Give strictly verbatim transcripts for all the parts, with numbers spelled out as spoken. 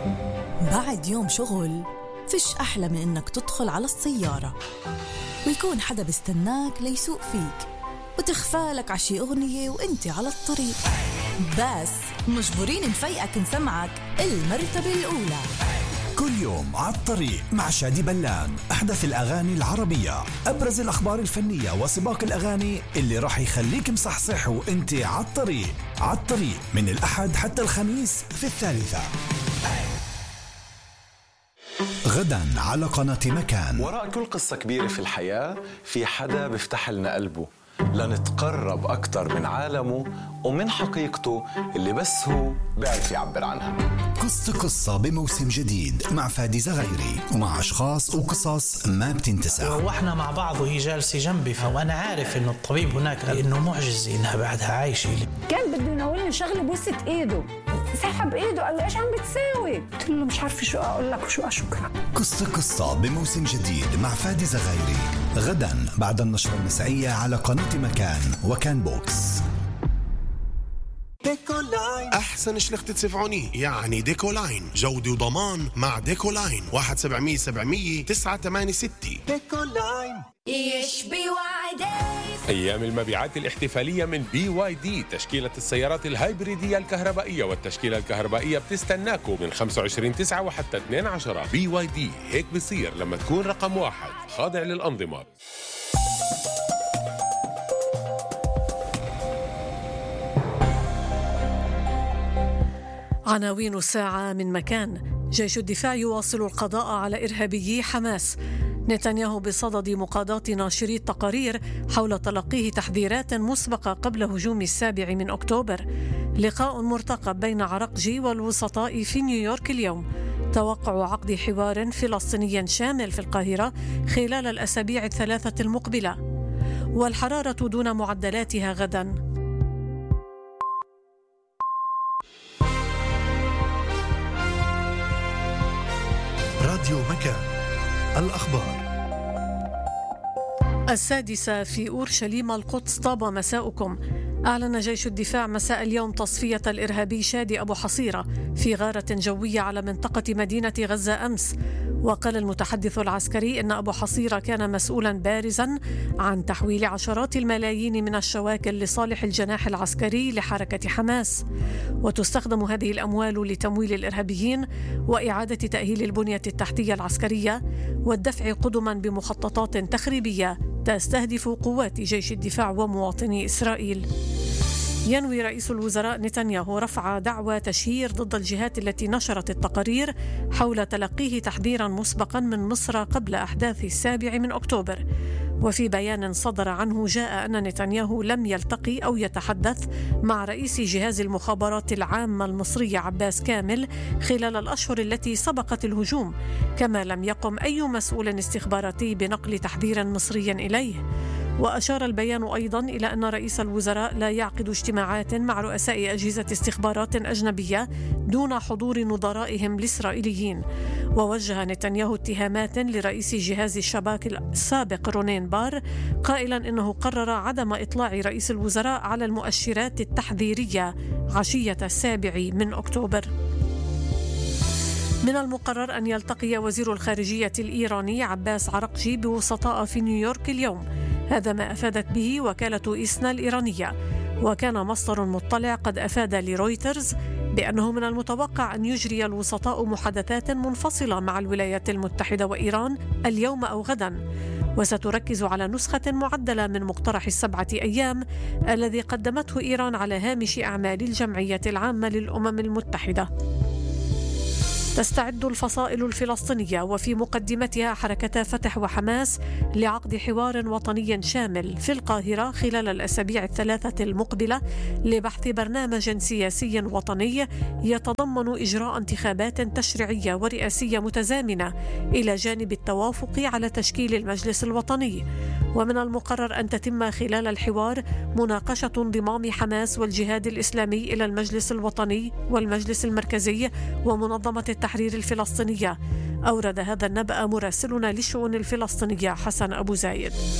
بعد يوم شغل فيش أحلى من إنك تدخل على السيارة ويكون حدا بستناك ليسوق فيك وتخفالك عشي أغنية وإنتي على الطريق، بس مجبورين نفيقك نسمعك المرتبة الأولى. كل يوم على الطريق مع شادي بلان، أحدث الأغاني العربية، أبرز الأخبار الفنية وسباق الأغاني اللي راح يخليك مصحصح وإنتي على الطريق. على الطريق من الأحد حتى الخميس في الثالثة. غدا على قناة مكان. وراء كل قصة كبيرة في الحياة في حدا بيفتح لنا قلبه لنتقرب أكتر من عالمه ومن حقيقته اللي بس هو بيعرف يعبر عنها. قصة قصة بموسم جديد مع فادي زغيري ومع أشخاص وقصص ما بتنتسى. وإحنا مع بعض وهي جالسة جنبي، وأنا عارف إنه الطبيب هناك إنه معجز إنها بعدها عايشة. كان بده يناولني شغلة بوسة إيده، سحب إيده قال له إيش عم بتساوي؟ قلت له مش عارفة شو أقول لك وشو أشكرك. قصة قصة بموسم جديد مع فادي زغيري غدا بعد النشرة المسائية على قناة مكان وكان بوكس. ديكولاين أحسن شلخت تسفعوني يعني ديكولاين، جودة وضمان مع ديكولاين. واحد سبعمية سبعمية تسعة ثمانية ستة. ديكولاين إيش بي واي دي. أيام المبيعات الاحتفالية من بي واي دي، تشكيلة السيارات الهايبريدية الكهربائية والتشكيلة الكهربائية بتستناكوا من خمسة وعشرين تسعة وحتى اثنين عشرة. بي واي دي هيك بصير لما تكون رقم واحد خاضع للأنظمة. عناوين الساعة من مكان. جيش الدفاع يواصل القضاء على إرهابيي حماس. نتنياهو بصدد مقاضاة ناشري التقارير حول تلقيه تحذيرات مسبقة قبل هجوم السابع من أكتوبر. لقاء مرتقب بين عرقجي والوسطاء في نيويورك اليوم. توقع عقد حوار فلسطيني شامل في القاهرة خلال الأسابيع الثلاثة المقبلة. والحرارة دون معدلاتها غدا. راديو مكان، الأخبار. السادسة في أورشليم القدس. طاب مساؤكم. أعلن جيش الدفاع مساء اليوم تصفية الإرهابي شادي أبو حصيرة في غارة جوية على منطقة مدينة غزة أمس. وقال المتحدث العسكري إن أبو حصيرة كان مسؤولا بارزا عن تحويل عشرات الملايين من الشواكل لصالح الجناح العسكري لحركة حماس، وتستخدم هذه الأموال لتمويل الإرهابيين وإعادة تأهيل البنية التحتية العسكرية والدفع قدما بمخططات تخريبية تستهدف قوات جيش الدفاع ومواطني إسرائيل. ينوي رئيس الوزراء نتنياهو رفع دعوى تشهير ضد الجهات التي نشرت التقارير حول تلقيه تحذيرا مسبقا من مصر قبل أحداث السابع من أكتوبر. وفي بيان صدر عنه جاء أن نتنياهو لم يلتقي أو يتحدث مع رئيس جهاز المخابرات العامة المصرية عباس كامل خلال الأشهر التي سبقت الهجوم، كما لم يقم أي مسؤول استخباراتي بنقل تحذير مصري إليه. وأشار البيان أيضا إلى أن رئيس الوزراء لا يعقد اجتماعات مع رؤساء أجهزة استخبارات أجنبية دون حضور نظرائهم الإسرائيليين. ووجه نتنياهو اتهامات لرئيس جهاز الشباك السابق رونين بار، قائلا إنه قرر عدم إطلاع رئيس الوزراء على المؤشرات التحذيرية عشية السابع من أكتوبر. من المقرر أن يلتقي وزير الخارجية الإيراني عباس عرقجي بوسطاء في نيويورك اليوم. هذا ما أفادت به وكالة إيسنا الإيرانية. وكان مصدر مطلع قد أفاد لرويترز بأنه من المتوقع أن يجري الوسطاء محادثات منفصلة مع الولايات المتحدة وإيران اليوم أو غدا، وستركز على نسخة معدلة من مقترح السبعة أيام الذي قدمته إيران على هامش أعمال الجمعية العامة للأمم المتحدة. تستعد الفصائل الفلسطينية وفي مقدمتها حركتا فتح وحماس لعقد حوار وطني شامل في القاهرة خلال الأسابيع الثلاثة المقبلة لبحث برنامج سياسي وطني يتضمن إجراء انتخابات تشريعية ورئاسية متزامنة إلى جانب التوافق على تشكيل المجلس الوطني. ومن المقرر أن تتم خلال الحوار مناقشة انضمام حماس والجهاد الإسلامي إلى المجلس الوطني والمجلس المركزي ومنظمة التحرير الفلسطينية. أورد هذا النبأ مراسلنا للشؤون الفلسطينية حسن أبو زايد.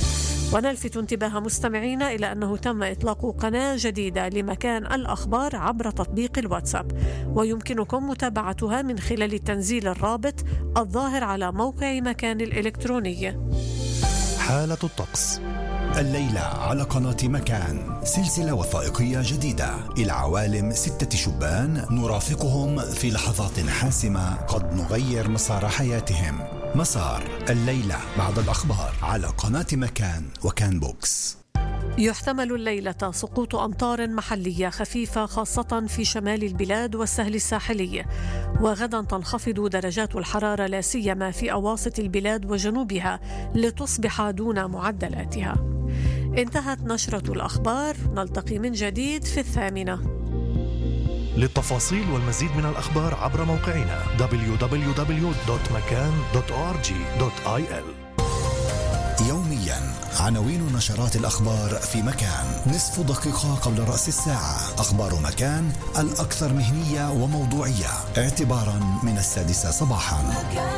ونلفت انتباه مستمعينا إلى أنه تم إطلاق قناة جديدة لمكان الأخبار عبر تطبيق الواتساب، ويمكنكم متابعتها من خلال تنزيل الرابط الظاهر على موقع مكان الإلكتروني. حالة الطقس الليلة على قناة مكان سلسلة وثائقية جديدة إلى عوالم ستة شبان نرافقهم في لحظات حاسمة قد نغير مسار حياتهم. مسار الليلة بعد الأخبار على قناة مكان وكان بوكس. يحتمل الليلة سقوط أمطار محلية خفيفة خاصة في شمال البلاد والسهل الساحلي، وغدا تنخفض درجات الحرارة لا سيما في أواسط البلاد وجنوبها لتصبح دون معدلاتها. انتهت نشرة الأخبار، نلتقي من جديد في الثامنة. للتفاصيل والمزيد من الأخبار عبر موقعنا دبليو دبليو دبليو دوت مكان دوت أو آر جي دوت آي إل. يوميا عناوين نشرات الأخبار في مكان، نصف دقيقة قبل رأس الساعة. أخبار مكان الأكثر مهنية وموضوعية اعتبارا من السادسة صباحا.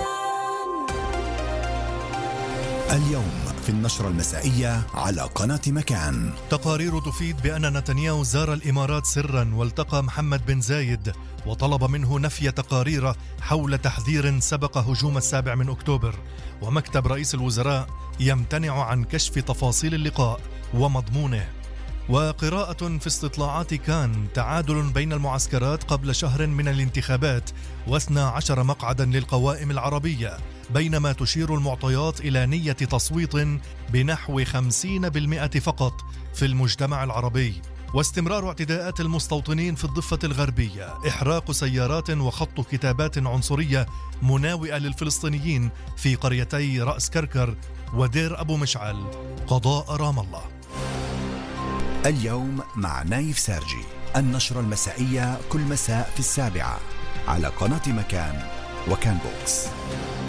اليوم في النشرة المسائية على قناة مكان. تقارير تفيد بأن نتنياهو زار الإمارات سرا والتقى محمد بن زايد وطلب منه نفي تقارير حول تحذير سبق هجوم السابع من أكتوبر، ومكتب رئيس الوزراء يمتنع عن كشف تفاصيل اللقاء ومضمونه. وقراءة في استطلاعات كان تعادل بين المعسكرات قبل شهر من الانتخابات واثنى عشر مقعدا للقوائم العربية، بينما تشير المعطيات إلى نية تصويت بنحو خمسين بالمئة فقط في المجتمع العربي. واستمرار اعتداءات المستوطنين في الضفة الغربية، إحراق سيارات وخط كتابات عنصرية مناوئة للفلسطينيين في قريتي رأس كركر ودير أبو مشعل، قضاء رام الله. اليوم مع نايف سارجي، النشرة المسائية كل مساء في السابعة على قناة مكان وكان بوكس.